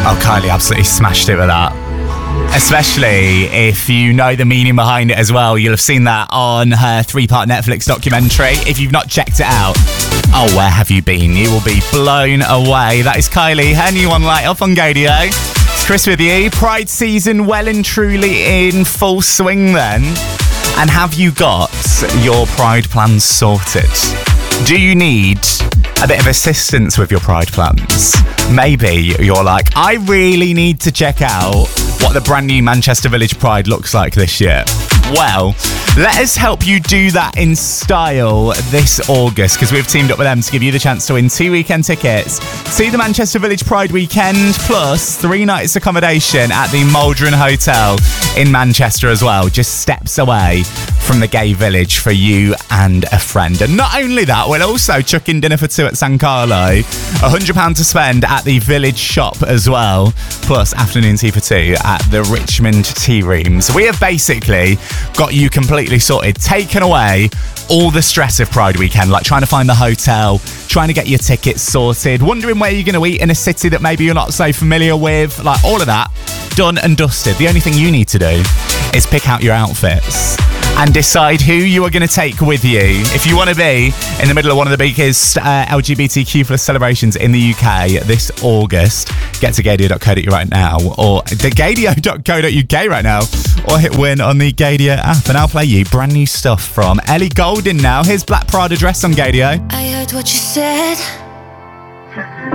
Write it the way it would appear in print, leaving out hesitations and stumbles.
Oh, Kylie absolutely smashed it with that. Especially if you know the meaning behind it as well. You'll have seen that on her 3-part Netflix documentary. If you've not checked it out, oh, where have you been? You will be blown away. That is Kylie, her new one Light Up on Gadio. It's Chris with you. Pride season well and truly in full swing then. And have you got your Pride plans sorted? Do you need a bit of assistance with your Pride plans? Maybe you're like, I really need to check out what the brand new Manchester Village Pride looks like this year. Well, let us help you do that in style this August, because we've teamed up with them to give you the chance to win 2 weekend tickets to the Manchester Village Pride weekend, plus 3 nights accommodation at the Maldron Hotel in Manchester as well, just steps away from the gay village for you and a friend. And not only that, we'll also chuck in dinner for 2 at San Carlo, £100 to spend at the village shop as well, plus afternoon tea for 2 at the Richmond Tea Rooms. We have basically got you completely sorted, taken away all the stress of Pride weekend, like trying to find the hotel, trying to get your tickets sorted, wondering where you're going to eat in a city that maybe you're not so familiar with, like all of that, done and dusted. The only thing you need to do is pick out your outfits and decide who you are going to take with you. If you want to be in the middle of one of the biggest LGBTQ+ celebrations in the UK this August, get to gadio.co.uk right now, or the gadio.co.uk right now, or hit win on the Gadio app. And I'll play you brand new stuff from Ellie Goulding now. Here's Black Prada Dress on Gadio. I heard what you said.